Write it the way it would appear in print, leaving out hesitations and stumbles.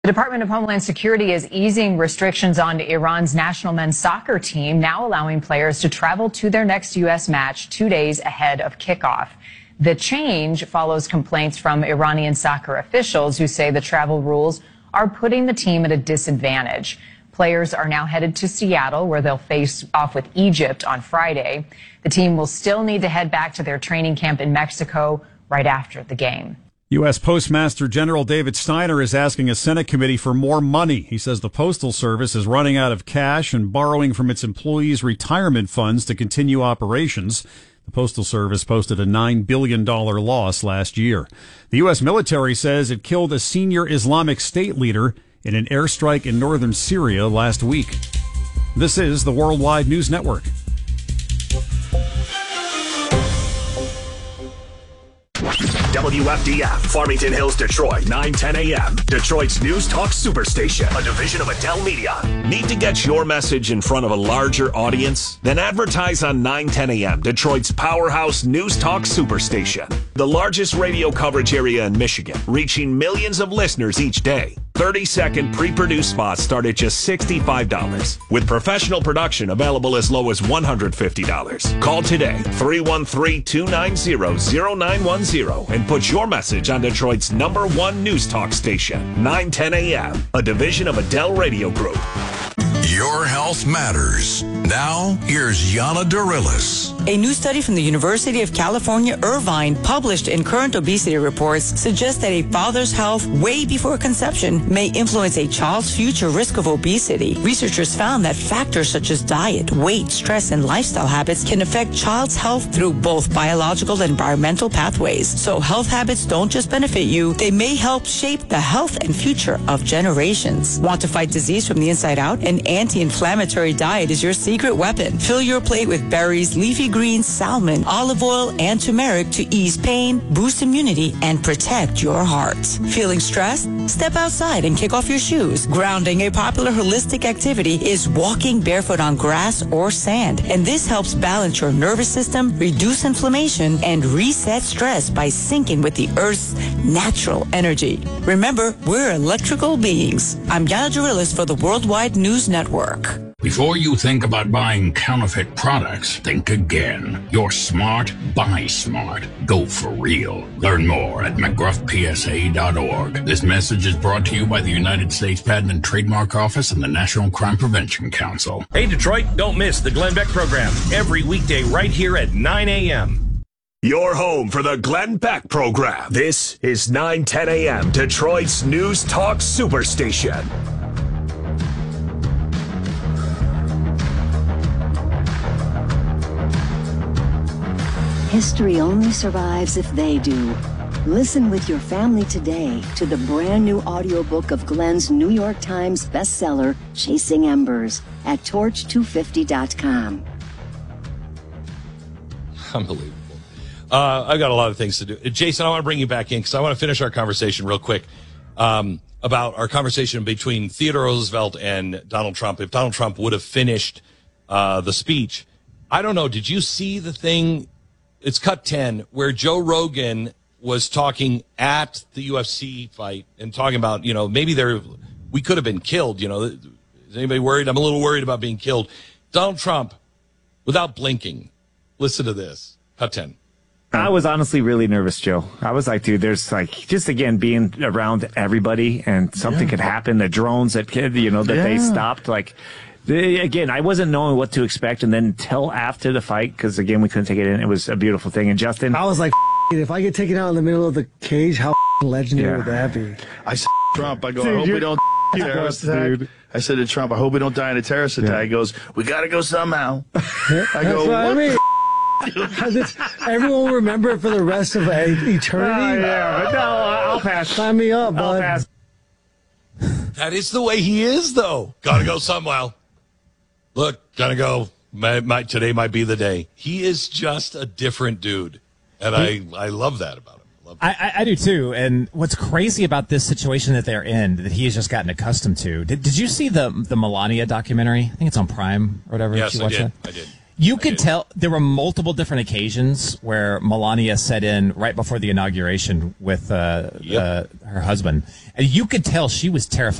The Department of Homeland Security is easing restrictions on Iran's national men's soccer team, now allowing players to travel to their next U.S. match 2 days ahead of kickoff. The change follows complaints from Iranian soccer officials who say the travel rules are putting the team at a disadvantage. Players are now headed to Seattle, where they'll face off with Egypt on Friday. The team will still need to head back to their training camp in Mexico right after the game. U.S. Postmaster General David Steiner is asking a Senate committee for more money. He says the Postal Service is running out of cash and borrowing from its employees' retirement funds to continue operations. The Postal Service posted a $9 billion loss last year. The U.S. military says it killed a senior Islamic State leader in an airstrike in northern Syria last week. This is the Worldwide News Network. WFDF, Farmington Hills, Detroit, 9:10 a.m. Detroit's News Talk Superstation, a division of Adele Media. Need to get your message in front of a larger audience? Then advertise on 9:10 a.m. Detroit's powerhouse News Talk Superstation, the largest radio coverage area in Michigan, reaching millions of listeners each day. 30-second pre-produced spots start at just $65, with professional production available as low as $150. Call today, 313-290-0910, and put your message on Detroit's #1 news talk station, 9:10 a.m., a division of Adele Radio Group. Your health matters. Now, here's Yana Dorillis. A new study from the University of California, Irvine, published in Current Obesity Reports, suggests that a father's health way before conception may influence a child's future risk of obesity. Researchers found that factors such as diet, weight, stress, and lifestyle habits can affect child's health through both biological and environmental pathways. So health habits don't just benefit you, they may help shape the health and future of generations. Want to fight disease from the inside out? An anti-inflammatory diet is your secret weapon. Fill your plate with berries, leafy greens, salmon, olive oil, and turmeric to ease pain, boost immunity, and protect your heart. Feeling stressed? Step outside and kick off your shoes. Grounding, a popular holistic activity, is walking barefoot on grass or sand. And this helps balance your nervous system, reduce inflammation, and reset stress by syncing with the Earth's natural energy. Remember, we're electrical beings. I'm Yana Dorillis for the Worldwide News Network. Before you think about buying counterfeit products, think again. You're smart, buy smart. Go for real. Learn more at mcgruffpsa.org. This message is brought to you by the United States Patent and Trademark Office and the National Crime Prevention Council. Hey, Detroit, don't miss the Glenn Beck program every weekday right here at 9 a.m. Your home for the Glenn Beck program. This is 9:10 a.m. Detroit's News Talk Superstation. History only survives if they do. Listen with your family today to the brand new audiobook of Glenn's New York Times bestseller, Chasing Embers, at torch250.com. Unbelievable. I've got a lot of things to do. Jason, I want to bring you back in because I want to finish our conversation real quick about our conversation between Theodore Roosevelt and Donald Trump. If Donald Trump would have finished the speech, I don't know, did you see the thing? It's cut 10 where Joe Rogan was talking at the UFC fight and talking about, maybe we could have been killed. Is anybody worried? I'm a little worried about being killed. Donald Trump, without blinking, listen to this. Cut 10. I was honestly really nervous, Joe. I was like, dude, there's just again being around everybody and something could happen. The drones that they stopped, again, I wasn't knowing what to expect, and then until after the fight, because again we couldn't take it in. It was a beautiful thing. And Justin, I was like, if I get taken out in the middle of the cage, how legendary would that be? I said Trump. I go, I hope we don't terrorist attack. I said to Trump, I hope we don't die in a terrorist attack. He goes, we got to go somehow. I go, what I mean? Everyone will remember it for the rest of eternity. But no, I'll pass. Sign me up, bud. I'll pass. That is the way he is, though. Gotta go somehow. Look, gotta go. Today might be the day. He is just a different dude, and I love that about him. I do too. And what's crazy about this situation that they're in, that he has just gotten accustomed to. Did you see the Melania documentary? I think it's on Prime or whatever. Yes, I did. I did. You could tell there were multiple different occasions where Melania set in right before the inauguration with her husband. And you could tell she was terrified.